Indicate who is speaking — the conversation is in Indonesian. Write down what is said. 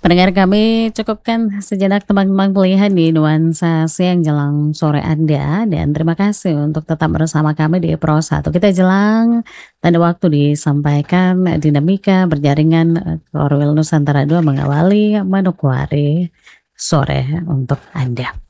Speaker 1: Pendengar kami cukupkan sejenak teman-teman pilihan di nuansa siang jelang sore Anda dan terima kasih untuk tetap bersama kami di Pro 1. Kita jelang tanda waktu disampaikan dinamika berjaringan Korwil Nusantara 2 mengawali Manokwari sore untuk Anda.